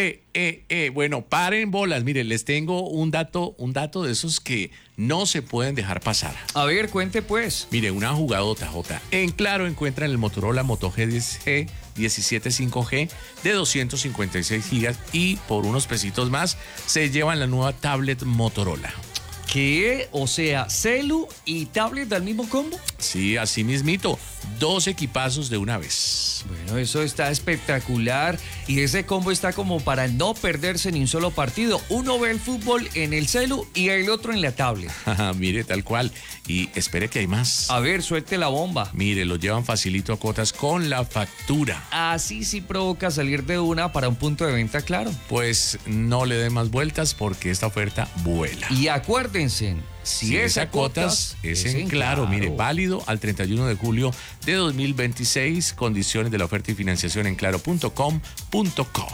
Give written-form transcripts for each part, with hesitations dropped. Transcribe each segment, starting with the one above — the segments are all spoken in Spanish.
Bueno, paren bolas. Miren, les tengo un dato de esos que no se pueden dejar pasar. A ver, cuente pues. Mire, una jugadota, Jota. En Claro encuentran el Motorola Moto G10G 17 5G de 256 gigas y por unos pesitos más se llevan la nueva tablet Motorola. ¿Qué? O sea, celu y tablet del mismo combo. Sí, así mismito. 2 equipazos de una vez. Bueno, eso está espectacular y ese combo está como para no perderse ni un solo partido. Uno ve el fútbol en el celu y el otro en la tablet. Mire, tal cual. Y espere que hay más. A ver, suelte la bomba. Mire, lo llevan facilito a cuotas con la factura. Así sí provoca salir de una para un punto de venta claro. Pues no le den más vueltas porque esta oferta vuela. Y acuérdense, si es a cuotas, es en Claro. Mire, válido al 31 de julio de 2026. Condiciones de la oferta y financiación en claro.com.co.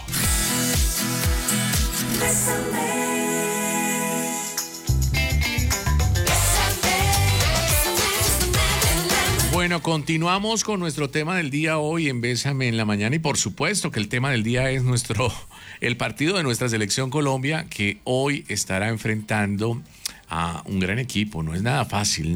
Bueno, continuamos con nuestro tema del día hoy en Bésame en la Mañana y por supuesto que el tema del día es el partido de nuestra selección Colombia que hoy estará enfrentando a un gran equipo. No es nada fácil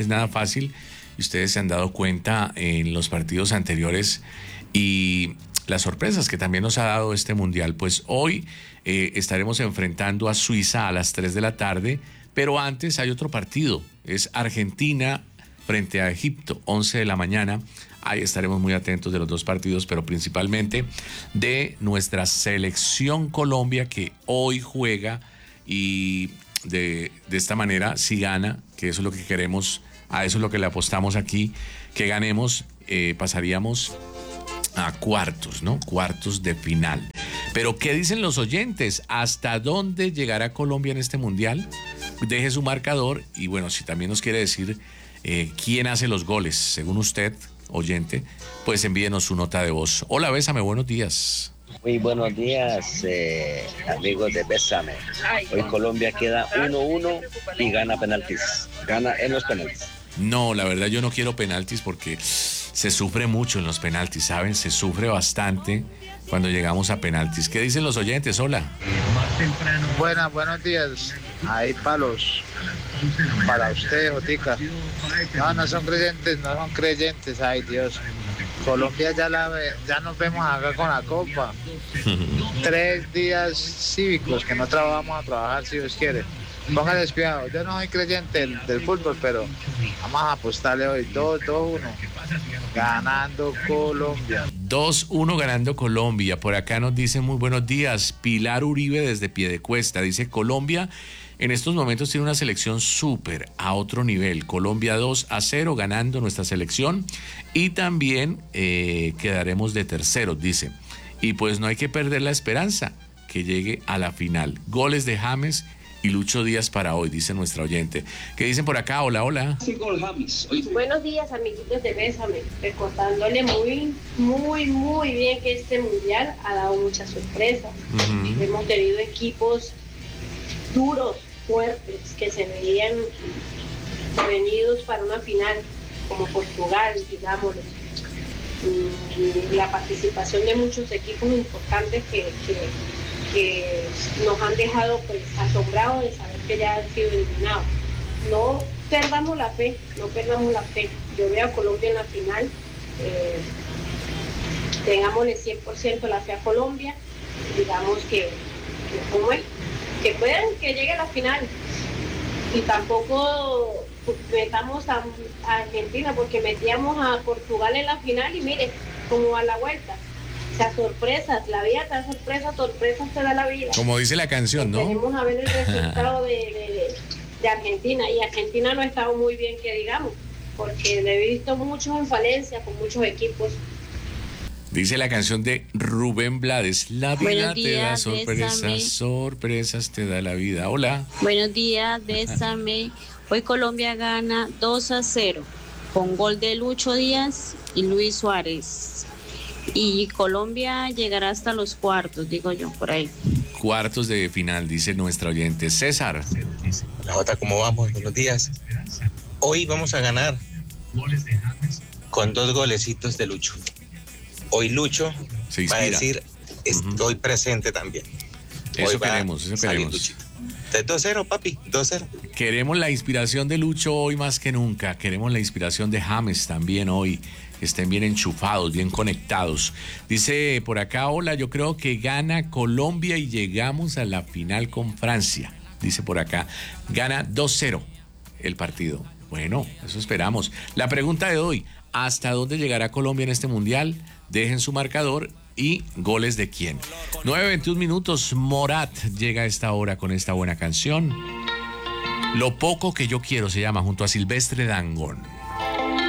y ustedes se han dado cuenta en los partidos anteriores y las sorpresas que también nos ha dado este mundial. Pues hoy estaremos enfrentando a Suiza a las 3 de la tarde, pero antes hay otro partido, es Argentina frente a Egipto, 11 de la mañana. Ahí estaremos muy atentos de los dos partidos, pero principalmente de nuestra selección Colombia que hoy juega y de esta manera, si gana, que eso es lo que queremos, a eso es lo que le apostamos aquí, que ganemos, pasaríamos a cuartos, ¿no? Cuartos de final. Pero ¿qué dicen los oyentes? ¿Hasta dónde llegará Colombia en este mundial? Deje su marcador y bueno, si también nos quiere decir quién hace los goles, según usted, oyente, pues envíenos su nota de voz. Hola, Bésame, buenos días. Muy buenos días, amigos de Bésame. Hoy Colombia queda 1-1 y gana penaltis. Gana en los penaltis. No, la verdad yo no quiero penaltis porque se sufre mucho en los penaltis, ¿saben? Se sufre bastante cuando llegamos a penaltis. ¿Qué dicen los oyentes? Hola. Buenos días. Ahí palos. Para usted, Jotica. No son creyentes, ay Dios. Colombia ya nos vemos acá con la copa. 3 días cívicos que no vamos a trabajar si Dios quiere. Póngale cuidado, yo no soy creyente del fútbol, pero vamos a apostarle hoy 2-1. Ganando Colombia. 2-1 ganando Colombia. Por acá nos dice muy buenos días. Pilar Uribe desde Piedecuesta. Dice Colombia en estos momentos tiene una selección súper a otro nivel. Colombia 2-0 ganando nuestra selección. Y también quedaremos de terceros, dice. Y pues no hay que perder la esperanza que llegue a la final. Goles de James y Lucho Díaz para hoy, dice nuestra oyente. ¿Qué dicen por acá? Hola, hola. Buenos días, amiguitos de Bésame. Recordándole muy bien que este mundial ha dado muchas sorpresas. Hemos tenido equipos duros, fuertes, que se veían venidos para una final, como Portugal, digámoslo. La participación de muchos equipos importantes que nos han dejado pues asombrados de saber que ya han sido eliminados. No perdamos la fe. Yo veo a Colombia en la final, tengámosle 100% la fe a Colombia, digamos que llegue a la final y tampoco metamos a Argentina porque metíamos a Portugal en la final y mire cómo va la vuelta. O sea, sorpresas, la vida te da sorpresas te da la vida. Como dice la canción, ¿no? Tenemos a ver el resultado de Argentina, y Argentina no ha estado muy bien, que digamos, porque le he visto muchos en falencia con muchos equipos. Dice la canción de Rubén Blades, la vida te da sorpresas, sorpresas te da la vida. Hola. Buenos días, Bésame. Hoy Colombia gana 2-0 con gol de Lucho Díaz y Luis Suárez. Y Colombia llegará hasta los cuartos, digo yo, por ahí. Cuartos de final, dice nuestra oyente. César. Hola, Jota, ¿cómo vamos? Buenos días. Hoy vamos a ganar con 2 golecitos de Lucho. Hoy Lucho va a decir estoy presente también. Eso queremos, eso queremos. 2-0, papi, 2-0. Queremos la inspiración de Lucho hoy más que nunca. Queremos la inspiración de James también hoy. Que estén bien enchufados, bien conectados. Dice por acá, hola, yo creo que gana Colombia y llegamos a la final con Francia. Dice por acá, gana 2-0 el partido. Bueno, eso esperamos. La pregunta de hoy, ¿hasta dónde llegará Colombia en este mundial? Dejen su marcador y goles de quién. 9:21 minutos, Morat llega a esta hora con esta buena canción. Lo poco que yo quiero se llama, junto a Silvestre Dangond.